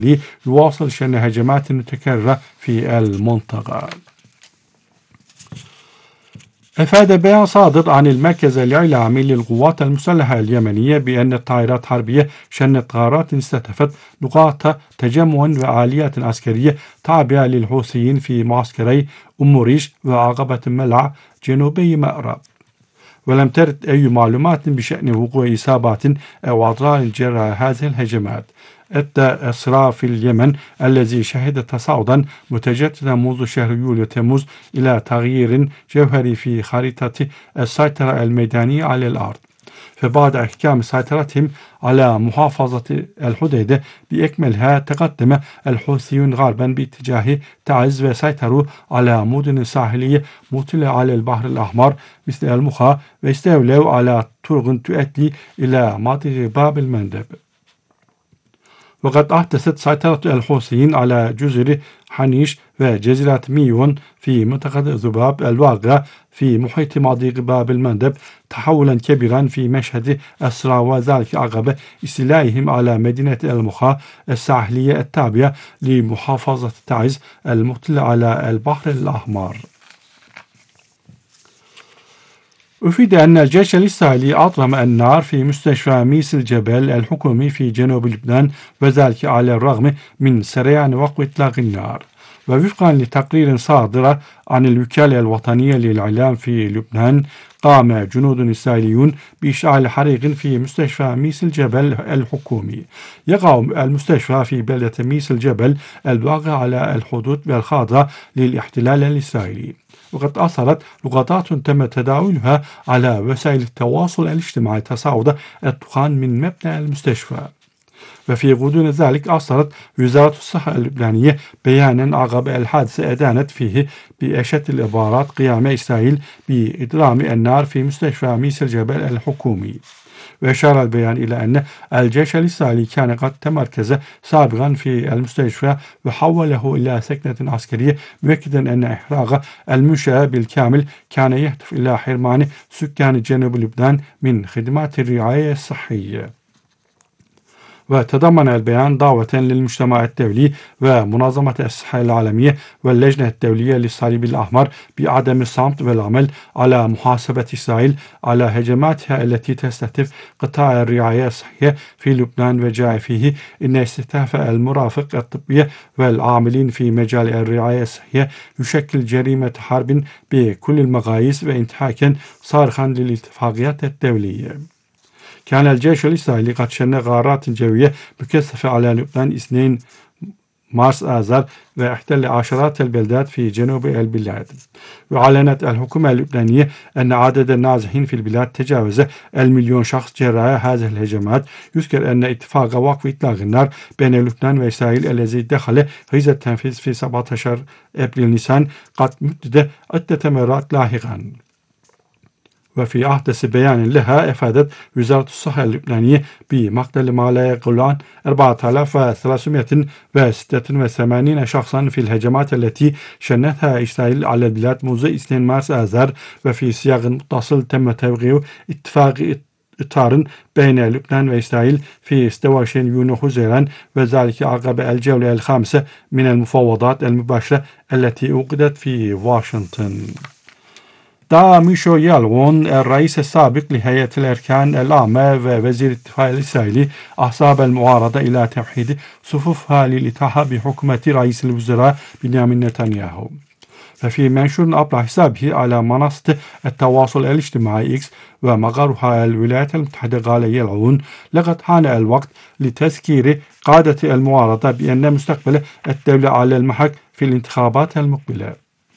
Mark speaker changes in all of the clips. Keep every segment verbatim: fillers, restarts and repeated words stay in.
Speaker 1: يواصل شن هجمات متكررة في المنطقة. أفاد بيان صادر عن المركز الإعلامي للقوات المسلحة اليمنية بأن الطائرات الحربية شنت غارات استهدفت نقاط تجمع وآليات عسكرية تابعة للحوثيين في معسكري أم ريش وعقبة ملع جنوبي مأرب، ولم ترد أي معلومات بشأن وقوع إصابات أو أضرار جراء هذه الهجمات. أدى الصراع في اليمن الذي شهد تصاعدا متجددا منذ شهر يوليو تموز إلى تغيير جوهري في خريطة السيطرة الميدانية على الأرض، فبعد إحكام سيطرتهم على محافظة الحديدة بأكملها تقدم الحوثيون غربا باتجاه تعز وسيطروا على مدن ساحلية مطلة على البحر الأحمر مثل المخا، واستولوا على طرق تؤدي إلى مضيق باب المندب. وقد أحدثت سيطرة الحوثيين على جزر حنيش وجزيرة ميون في منطقة ذباب الواقعة في محيط مضيق باب المندب تحولا كبيرا في مشهد الصراع، وذلك عقب استيلائهم على مدينة المخا الساحلية التابعة لمحافظة تعز المطلة على البحر الأحمر. أفيد أن الجيش الإسرائيلي أطلق النار في مستشفى ميس الجبل الحكومي في جنوب لبنان، وذلك على الرغم من سريان وقت إطلاق النار. ووفقا لتقرير صادر عن الوكالة الوطنية للإعلام في لبنان، قام جنود إسرائيليون بإشعال حريق في مستشفى ميس الجبل الحكومي. يقع المستشفى في بلدة ميس الجبل الواقع على الحدود الخاضعة للاحتلال الإسرائيلي، وقد أثرت لقطات تم تداولها على وسائل التواصل الاجتماعي تصاعد الدخان من مبنى المستشفى. وفي غضون ذلك أصدرت وزارة الصحة اللبنانية بيانا عقب الحادثة أدانت فيه بأشد العبارات قيام إسرائيل بإضرام النار في مستشفى ميس الجبل الحكومي. وأشار البيان إلى أن الجيش الإسرائيلي كان قد تمركز سابقا في المستشفى وحوله إلى سكنة عسكرية، مؤكدا أن إحراق المنشأة بالكامل كان يهدف إلى حرمان سكان جنوب لبنان من خدمات الرعاية الصحية. وتضمن البيان دعوة للمجتمع الدولي ومنظمة الصحة العالمية واللجنة الدولية للصليب الأحمر بعدم الصمت والعمل على محاسبة إسرائيل على هجماتها التي تستهدف قطاع الرعاية الصحية في لبنان، وجاء فيه إن استهداف المرافق الطبية والعاملين في مجال الرعاية الصحية يشكل جريمة حرب بكل المقاييس وانتهاكا صارخا للاتفاقيات الدولية. كان الجيش الإسرائيلي قد شن غارات جوية مكثفة على لبنان اثنين مارس آذار واحتل عشرات البلدات في جنوب البلاد. وأعلنت الحكومة اللبنانية أن عدد النازحين في البلاد تجاوز المليون شخص جراء هذه الهجمات. يذكر أن اتفاق وقف إطلاق النار بين لبنان وإسرائيل الذي دخل غيز التنفيذ في سبعة عشر أبريل نيسان قد مدد عدة مرات لاحقا. وفي أحدث بيان لها أفادت وزارة الصحة اللبنانية بمقتل ما لا يقل عن أربعة آلاف وثلاثمائة وستة وثمانين شخصا في الهجمات التي شنتها إسرائيل على البلاد منذ اثنين مارس آذار. وفي سياق متصل تم توقيع اتفاق إطار بين لبنان وإسرائيل في ستة وعشرين يونيو حزيران، وذلك عقب الجولة الخامسة من المفاوضات المباشرة التي عقدت في واشنطن. دعا ميشو يالغون الرئيس السابق لهيئة الأركان الأعمى ووزير الدفاع الإسرائيلي أحزاب المعارضة إلى توحيد صفوفها للإتاحة بحكومة رئيس الوزراء بنيامين نتنياهو. ففي منشور عبر حسابه على منصة التواصل الاجتماعي إكس ومقرها الولايات المتحدة، قال يالغون: لقد حان الوقت لتذكير قادة المعارضة بأن مستقبل الدولة على المحك في الانتخابات المقبلة.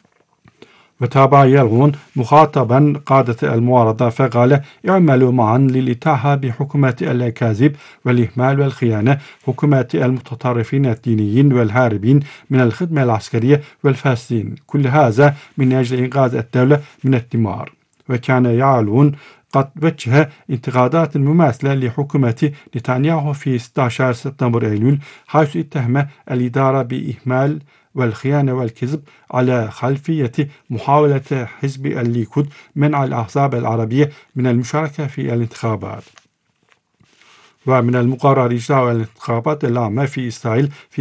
Speaker 1: وتابع يالغون مخاطبا قادة المعارضة فقال: اعملوا معا للإتاحة بحكومة الأكاذيب والإهمال والخيانة، حكومة المتطرفين الدينيين والهاربين من الخدمة العسكرية والفاسدين، كل هذا من أجل إنقاذ الدولة من الدمار. وكان يالغون قد وجه انتقادات مماثلة لحكومة نتنياهو في ستة عشر سبتمبر أيلول، حيث اتهم الإدارة بإهمال والخيانة والكذب على خلفية محاولة حزب الليكود منع الأحزاب العربية من المشاركة في الانتخابات. ومن المقرر إجراء الانتخابات العامة في إسرائيل في